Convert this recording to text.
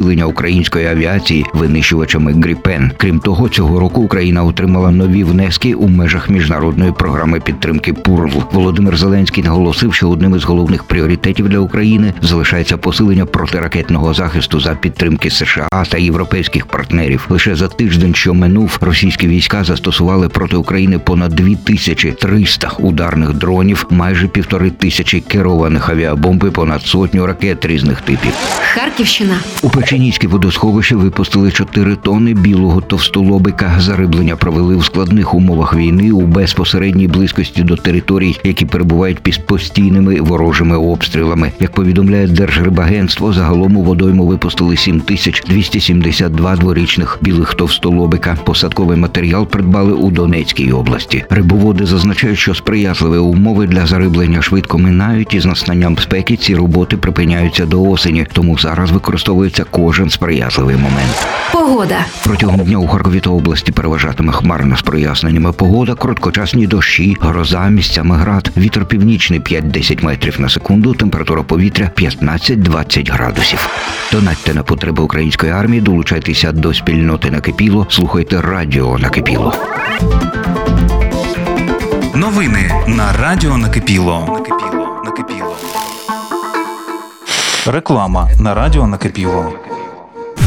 посилення української авіації винищувачами «Гріпен». Крім того, цього року Україна отримала нові внески у межах міжнародної програми підтримки ПУРЛ. Володимир Зеленський наголосив, що одним із головних пріоритетів для України залишається посилення протиракетного захисту за підтримки США та європейських партнерів. Лише за тиждень, що минув, російські війська застосували проти України понад 2300 ударних дронів, майже 1500 керованих авіабомб і понад сотню ракет різних типів. Харківщина. У Печеніське водосховище випустили 4 тонни білого товстолобика. Зариблення провели у складних умовах війни у безпосередній близькості до територій, які перебувають під постійними ворожими обстрілами. Як повідомляє Держрибагентство, загалом у водойму випустили 7272 дворічних білих товстолобика. Посадковий матеріал придбали у Донецькій області. Рибоводи зазначають, що сприятливі умови для зариблення швидко минають, і з настанням спеки ці роботи припиняються до осені, тому зараз використовується кожен сприятливий момент. Погода. Протягом дня у Харкові та області переважатиме хмарна з проясненнями погода, короткочасні дощі, гроза, місцями град, вітер північний 5-10 метрів на секунду, температура повітря 15-20 градусів. Донатьте на потреби української армії, долучайтеся до спільноти «Накипіло», слухайте радіо «Накипіло». Новини на радіо «Накипіло». Реклама на радіо «Накипіло».